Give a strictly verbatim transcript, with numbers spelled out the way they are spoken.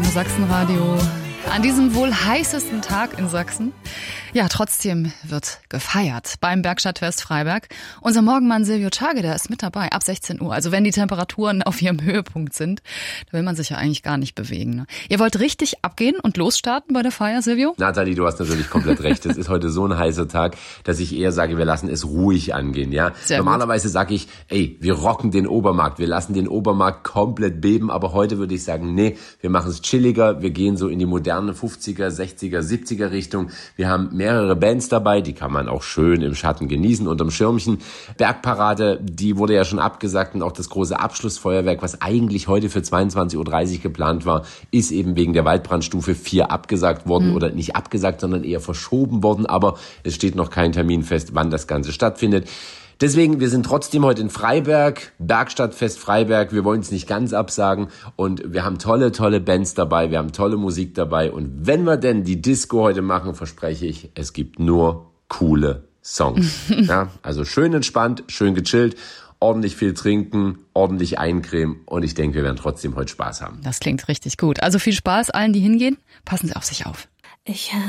Sachsenradio. An diesem wohl heißesten Tag in Sachsen. Ja, trotzdem wird gefeiert beim Bergstadtfest Freiberg. Unser Morgenmann Silvio Tschage, der ist mit dabei ab sechzehn Uhr. Also wenn die Temperaturen auf ihrem Höhepunkt sind, da will man sich ja eigentlich gar nicht bewegen. Ne? Ihr wollt richtig abgehen und losstarten bei der Feier, Silvio? Nathalie, du hast natürlich komplett recht. Es ist heute so ein heißer Tag, dass ich eher sage, wir lassen es ruhig angehen. Ja, Sehr Normalerweise sage ich, ey, wir rocken den Obermarkt. Wir lassen den Obermarkt komplett beben. Aber heute würde ich sagen, nee, wir machen es chilliger. Wir gehen so in die moderne fünfziger, sechziger, siebziger Richtung. Wir haben mehrere Bands dabei, die kann man auch schön im Schatten genießen, unterm Schirmchen. Bergparade, die wurde ja schon abgesagt und auch das große Abschlussfeuerwerk, was eigentlich heute für zweiundzwanzig Uhr dreißig geplant war, ist eben wegen der Waldbrandstufe vier abgesagt worden mhm. oder nicht abgesagt, sondern eher verschoben worden, aber es steht noch kein Termin fest, wann das Ganze stattfindet. Deswegen, wir sind trotzdem heute in Freiberg, Bergstadtfest Freiberg. Wir wollen es nicht ganz absagen und wir haben tolle, tolle Bands dabei, wir haben tolle Musik dabei und wenn wir denn die Disco heute machen, verspreche ich, es gibt nur coole Songs. Ja, also schön entspannt, schön gechillt, ordentlich viel trinken, ordentlich eincremen und ich denke, wir werden trotzdem heute Spaß haben. Das klingt richtig gut. Also viel Spaß allen, die hingehen. Passen Sie auf sich auf. Ich